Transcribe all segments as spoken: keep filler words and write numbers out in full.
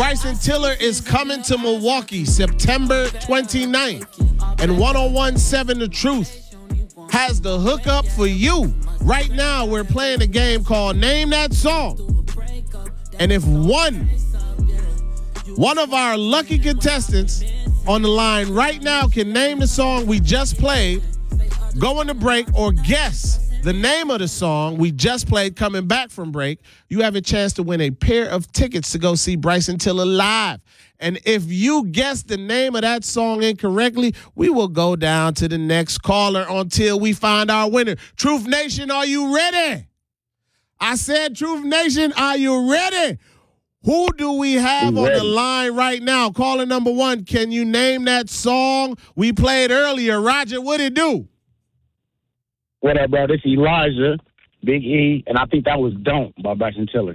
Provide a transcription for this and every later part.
Bryson Tiller is coming to Milwaukee September twenty-ninth. And one oh one point seven The Truth has the hookup for you. Right now, we're playing a game called Name That Song. And if one, one of our lucky contestants on the line right now can name the song we just played, go on the break, or guess the name of the song we just played coming back from break, you have a chance to win a pair of tickets to go see Bryson Tiller live. And if you guess the name of that song incorrectly, we will go down to the next caller until we find our winner. Truth Nation, are you ready? I said, Truth Nation, are you ready? Who do we have on the line right now? Caller number one, can you name that song we played earlier? Roger, what'd it do? What up, bro? This is Elijah, Big E, and I think that was Don't by Bryson Tiller.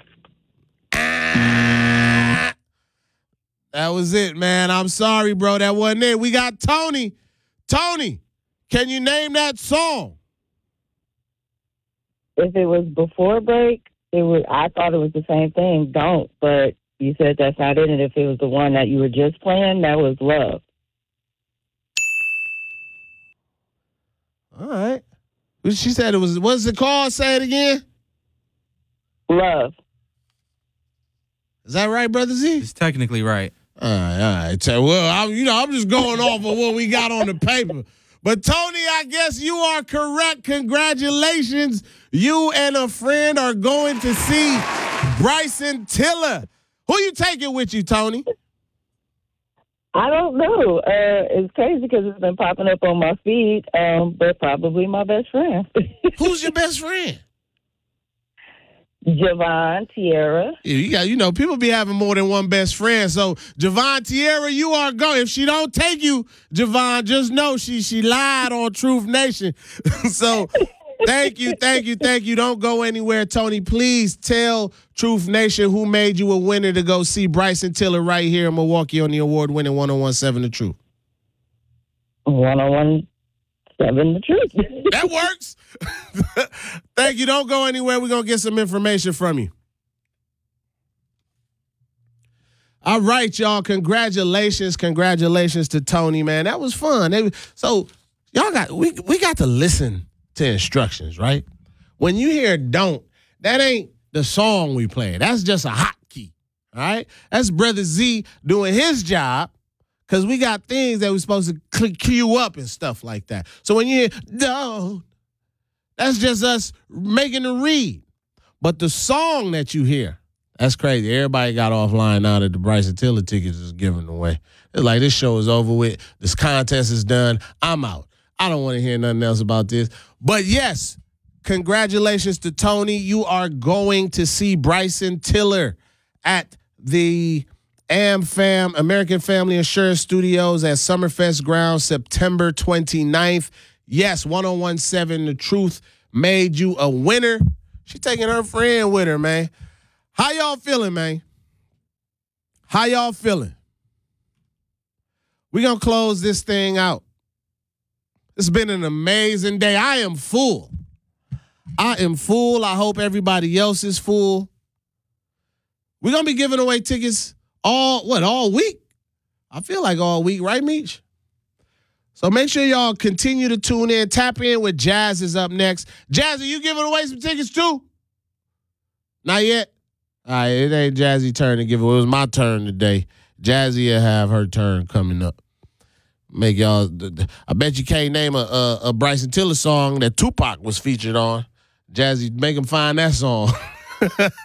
Ah, that was it, man. I'm sorry, bro. That wasn't it. We got Tony. Tony, can you name that song? If it was before break, it was. I thought it was the same thing, Don't, but you said that's not it. And if it was the one that you were just playing, that was Love. All right. She said it was, what's it called? Say it again. Love. Is that right, Brother Z? It's technically right. All right, all right. So, well, I'm, you know, I'm just going off of what we got on the paper. But, Tony, I guess you are correct. Congratulations. You and a friend are going to see Bryson Tiller. Who you taking with you, Tony? I don't know. Uh, it's crazy because it's been popping up on my feed, um, but probably my best friend. Who's your best friend? Javon Tierra. Yeah, you got, you know, people be having more than one best friend. So, Javon Tierra, you are going. If she don't take you, Javon, just know she she lied on Truth Nation. So, thank you, thank you, thank you. Don't go anywhere, Tony. Please tell Truth Nation who made you a winner to go see Bryson Tiller right here in Milwaukee on the award-winning one oh one point seven The Truth. one oh one point seven The Truth. That works. Thank you. Don't go anywhere. We're going to get some information from you. All right, y'all. Congratulations. Congratulations to Tony, man. That was fun. They, so, y'all got, we, we got to listen to instructions, right? When you hear Don't, that ain't the song we play. That's just a hotkey, all right? That's Brother Z doing his job because we got things that we're supposed to cue up and stuff like that. So when you hear Don't, that's just us making the read. But the song that you hear, that's crazy. Everybody got offline now that the Bryson Tiller tickets is given away. It's like, this show is over with. This contest is done. I'm out. I don't want to hear nothing else about this. But yes, congratulations to Tony. You are going to see Bryson Tiller at the AmFam, American Family Insurance Studios at Summerfest Grounds, September twenty-ninth. Yes, one oh one point seven The Truth made you a winner. She taking her friend with her, man. How y'all feeling, man? How y'all feeling? We're going to close this thing out. It's been an amazing day. I am full. I am full. I hope everybody else is full. We're going to be giving away tickets all, what, all week? I feel like all week, right, Meech? So make sure y'all continue to tune in. Tap in with Jazz is up next. Jazz, are you giving away some tickets too? Not yet? All right, it ain't Jazzy's turn to give away. It was my turn today. Jazzy will have her turn coming up. Make y'all, I bet you can't name a, a, a Bryson Tiller song that Tupac was featured on. Jazzy, make him find that song.